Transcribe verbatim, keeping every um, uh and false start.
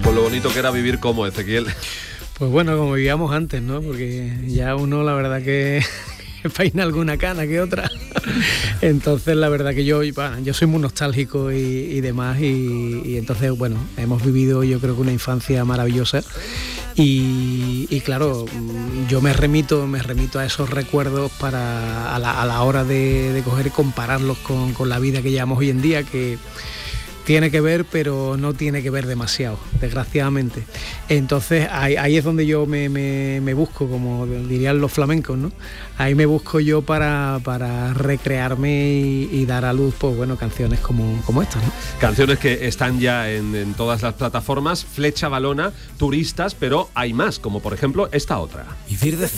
con lo bonito que era vivir como Ezequiel. Pues bueno, como vivíamos antes, ¿no? Porque ya uno, la verdad que peina alguna cana que otra. Entonces, la verdad que yo, bueno, yo soy muy nostálgico y, y demás. Y, y entonces, bueno, hemos vivido, yo creo que una infancia maravillosa. Y, y claro, yo me remito, me remito a esos recuerdos para a la, a la hora de, de coger y compararlos con, con la vida que llevamos hoy en día, que tiene que ver, pero no tiene que ver demasiado, desgraciadamente. Entonces ahí, ahí es donde yo me, me, me busco, como dirían los flamencos, ¿no? Ahí me busco yo para, para recrearme y, y dar a luz, pues bueno, canciones como, como estas, ¿no? Canciones que están ya en, en todas las plataformas, Flecha Valona, Turistas, pero hay más, como por ejemplo esta otra. Vivir de